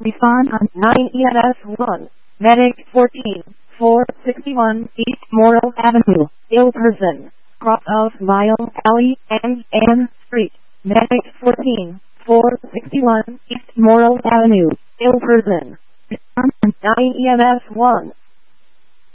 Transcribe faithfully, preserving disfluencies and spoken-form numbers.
Respond on nine E M S one. Medic fourteen, four sixty-one East Morrill Avenue, ill person. Cross of Mile Alley and Ann Street. Medic fourteen, four sixty-one East Morrill Avenue, ill person. Respond on nine E M S one.